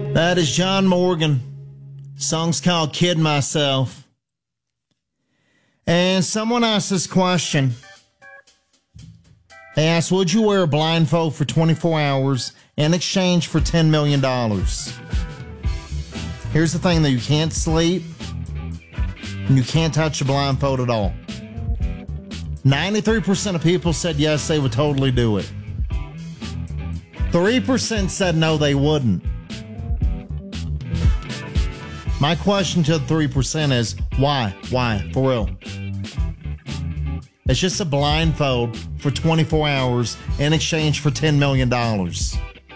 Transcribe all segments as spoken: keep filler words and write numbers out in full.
That is John Morgan. Song's called Kid Myself. And someone asked this question. They asked, would you wear a blindfold for twenty-four hours in exchange for ten million dollars? Here's the thing, though. You can't sleep and you can't touch a blindfold at all. ninety-three percent of people said yes, they would totally do it. three percent said no, they wouldn't. My question to the three percent is, why? Why? For real. It's just a blindfold for twenty-four hours in exchange for ten million dollars.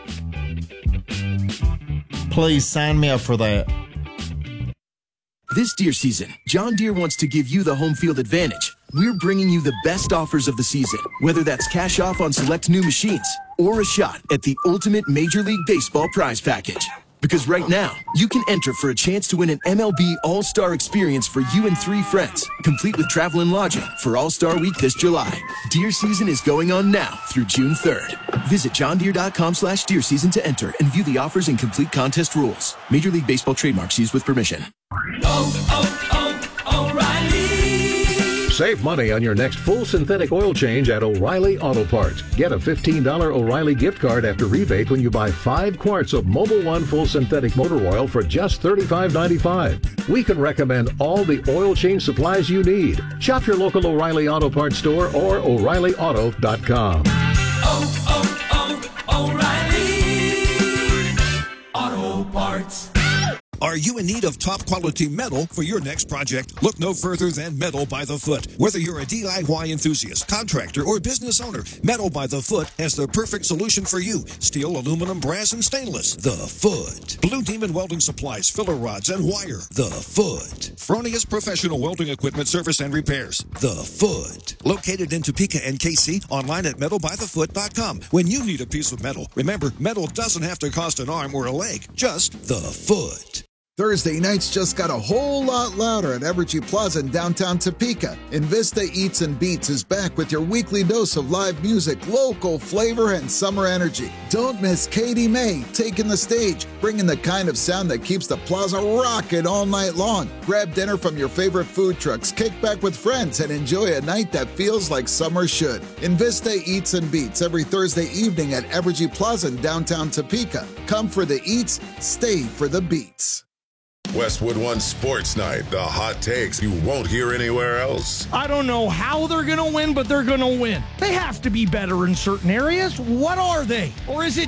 Please sign me up for that. This deer season, John Deere wants to give you the home field advantage. We're bringing you the best offers of the season, whether that's cash off on select new machines or a shot at the ultimate Major League Baseball prize package. Because right now, you can enter for a chance to win an M L B All-Star experience for you and three friends, complete with travel and lodging for All-Star Week this July. Deer season is going on now through June third. Visit johndeere.com slash deer season to enter and view the offers and complete contest rules. Major League Baseball trademarks used with permission. Oh, oh, oh, O'Reilly. Save money on your next full synthetic oil change at O'Reilly Auto Parts. Get a fifteen dollars O'Reilly gift card after rebate when you buy five quarts of Mobil One full synthetic motor oil for just thirty-five ninety-five. We can recommend all the oil change supplies you need. Shop your local O'Reilly Auto Parts store or O'Reilly Auto dot com. Oh, oh, oh, O'Reilly Auto Parts. Are you in need of top quality metal for your next project? Look no further than Metal by the Foot. Whether you're a D I Y enthusiast, contractor, or business owner, Metal by the Foot has the perfect solution for you. Steel, aluminum, brass, and stainless. The Foot. Blue Demon Welding Supplies, filler rods, and wire. The Foot. Fronius Professional Welding Equipment Service and Repairs. The Foot. Located in Topeka and K C, online at metal by the foot dot com. When you need a piece of metal, remember, metal doesn't have to cost an arm or a leg. Just the Foot. Thursday nights just got a whole lot louder at Evergy Plaza in downtown Topeka. Invista Eats and Beats is back with your weekly dose of live music, local flavor, and summer energy. Don't miss Katie May taking the stage, bringing the kind of sound that keeps the plaza rocking all night long. Grab dinner from your favorite food trucks, kick back with friends, and enjoy a night that feels like summer should. Invista Eats and Beats every Thursday evening at Evergy Plaza in downtown Topeka. Come for the eats, stay for the beats. Westwood One Sports Night, the hot takes you won't hear anywhere else. I don't know how they're going to win, but they're going to win. They have to be better in certain areas. What are they? Or is it